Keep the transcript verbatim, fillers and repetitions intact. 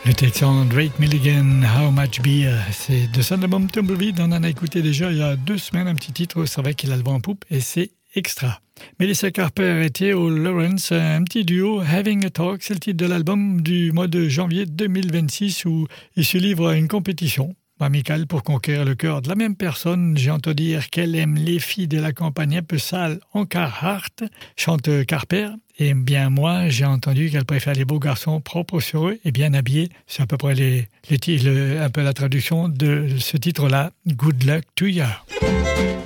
Le Texan Drake Milligan, How Much Beer, c'est de son album Tumbleweed. On en a écouté déjà il y a deux semaines un petit titre, c'est vrai qu'il a le vent en poupe et c'est extra. Melissa Carper et Theo Lawrence, un petit duo, Having a Talk, c'est le titre de l'album du mois de janvier deux mille vingt-six où ils se livrent à une compétition amicale pour conquérir le cœur de la même personne. J'ai entendu dire qu'elle aime les filles de la campagne un peu sales en Carhartt, chante Carper. Et bien moi, j'ai entendu qu'elle préfère les beaux garçons propres sur eux et bien habillés. C'est à peu près les, les, le, un peu la traduction de ce titre-là, Good Luck to You.